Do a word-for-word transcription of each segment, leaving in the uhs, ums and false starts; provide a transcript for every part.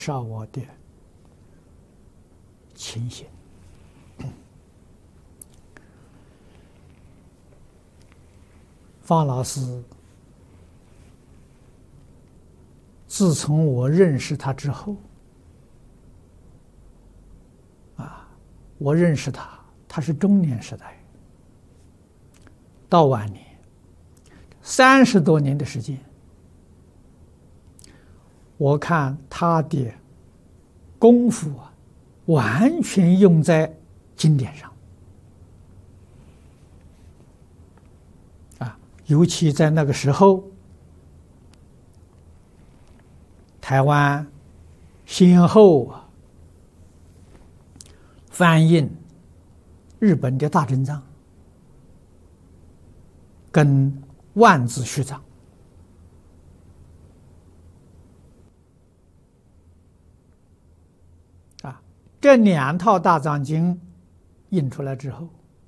少我的情形。方老师自从我认识他之后，啊，我认识他，他是中年时代，到晚年三十多年的时间，我看他的功夫啊，完全用在经典上，啊，尤其在那个时候，台湾先后啊翻印日本的大正藏跟万字序藏。这两套大藏经印出来之后，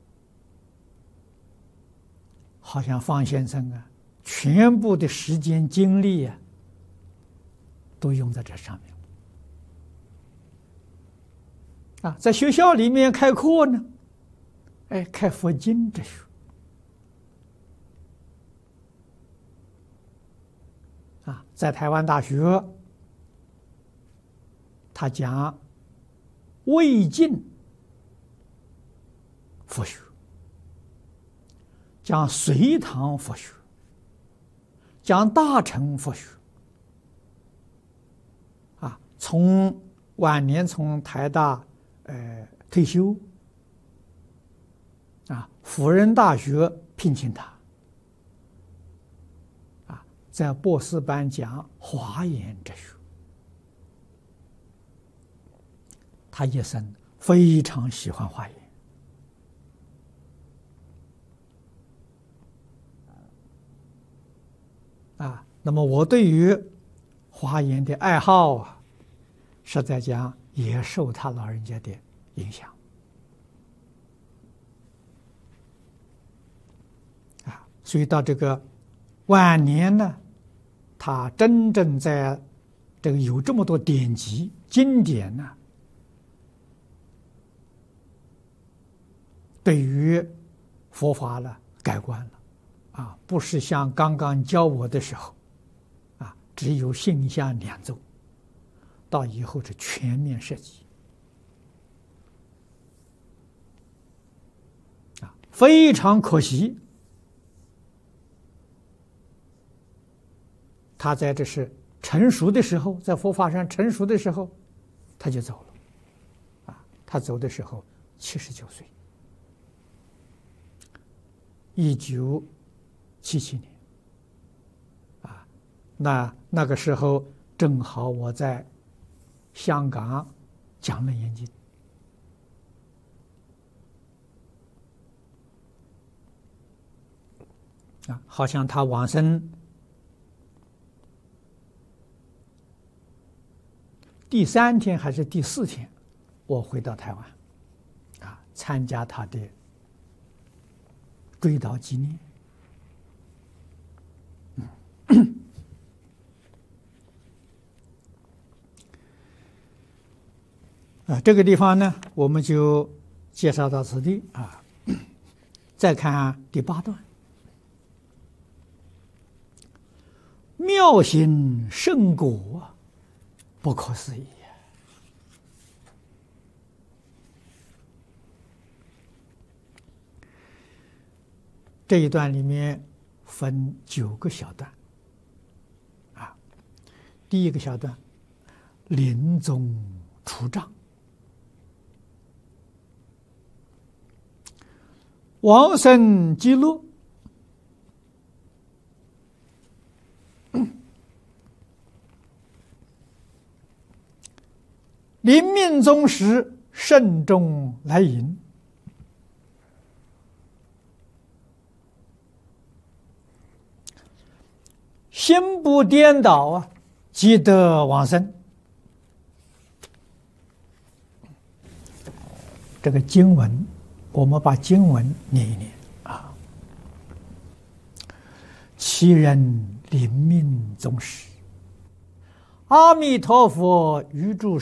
好像方先生啊，全部的时间精力啊，都用在这上面。啊，在学校里面开课呢，哎，开佛经哲学。啊，在台湾大学，他讲魏晋佛学，讲隋唐佛学，讲大乘佛学。啊，从晚年从台大呃退休，啊，辅仁大学聘请他，啊，在博士班讲华严哲学。他一生非常喜欢华严，啊，那么我对于华严的爱好啊，实在讲也受他老人家的影响，啊，所以到这个晚年呢，他真正在这个有这么多典籍经典呢，对于佛法呢改观了，啊，不是像刚刚教我的时候，啊，只有性相两奏，到以后是全面涉及，啊，非常可惜，他在这是成熟的时候，在佛法上成熟的时候，他就走了，啊，他走的时候七十九岁。一九七七年，啊，那那个时候正好我在香港讲楞严经，啊，好像他往生第三天还是第四天，我回到台湾，啊，参加他的追悼纪念。嗯，啊，这个地方呢，我们就介绍到此地啊。再看第八段，妙行胜果，不可思议。这一段里面分九个小段，啊，第一个小段，临终除障，往生极乐，临命终时，慎重来迎。心不颠倒啊，即得往生。这个经文，我们把经文念一念啊。其人临命终时， 阿弥陀佛，余诸